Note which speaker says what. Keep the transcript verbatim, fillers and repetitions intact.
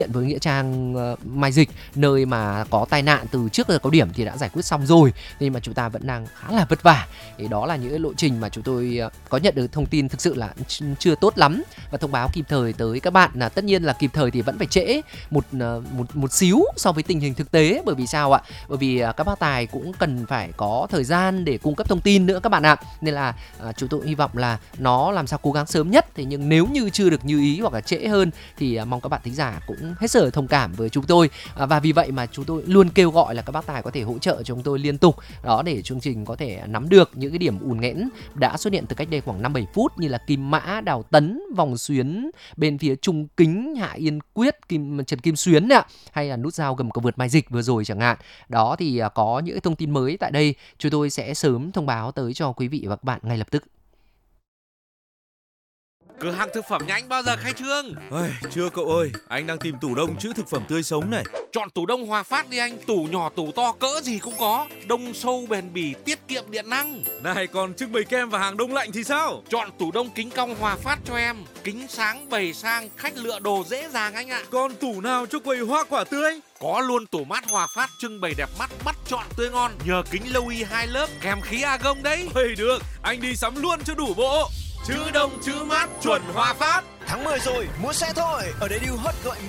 Speaker 1: với nghĩa trang uh, Mai Dịch, nơi mà có tai nạn từ trước giờ cao điểm thì đã giải quyết xong rồi, nhưng mà chúng ta vẫn đang khá là vất vả. Thì đó là những lộ trình mà chúng tôi uh, có nhận được thông tin thực sự là ch- chưa tốt lắm, và thông báo kịp thời tới các bạn. Là tất nhiên là kịp thời thì vẫn phải trễ một uh, một một xíu so với tình hình thực tế, bởi vì sao ạ? Bởi vì uh, các bác tài cũng cần phải có thời gian để cung cấp thông tin nữa các bạn ạ. Nên là uh, chúng tôi hy vọng là nó làm sao cố gắng sớm nhất. Thế nhưng nếu như chưa được như ý hoặc là trễ hơn thì uh, mong các bạn thính giả cũng hết sức thông cảm với chúng tôi, à, và vì vậy mà chúng tôi luôn kêu gọi là các bác tài có thể hỗ trợ cho chúng tôi liên tục đó, để chương trình có thể nắm được những cái điểm ùn nghẽn đã xuất hiện từ cách đây khoảng năm bảy phút, như là Kim Mã, Đào Tấn, Vòng Xuyến bên phía Trung Kính, Hạ Yên Quyết, Kim Trần Kim Xuyến ạ, hay là nút giao gầm cầu vượt Mai Dịch vừa rồi chẳng hạn. Đó thì à, có những thông tin mới tại đây chúng tôi sẽ sớm thông báo tới cho quý vị và các bạn ngay lập tức.
Speaker 2: Cửa hàng thực phẩm nhà anh bao giờ khai trương?
Speaker 3: Ôi, chưa cậu ơi, anh đang tìm tủ đông trữ thực phẩm tươi sống này.
Speaker 2: Chọn tủ đông Hòa Phát đi anh, tủ nhỏ tủ to cỡ gì cũng có, đông sâu bền bỉ, tiết kiệm điện năng.
Speaker 3: Này, còn trưng bày kem và hàng đông lạnh thì sao?
Speaker 2: Chọn tủ đông kính cong Hòa Phát cho em, kính sáng bày sang, khách lựa đồ dễ dàng anh ạ.
Speaker 3: Còn tủ nào cho quầy hoa quả tươi?
Speaker 2: Có luôn tủ mát Hòa Phát trưng bày đẹp mắt, bắt chọn tươi ngon, nhờ kính lâu y hai lớp kèm khí argon đấy.
Speaker 3: Ôi được, anh đi sắm luôn cho đủ bộ.
Speaker 2: Chữ đông chữ mát chuẩn Hòa Phát.
Speaker 4: Tháng mười rồi, mua xe thôi. Ở đây deal hot gọi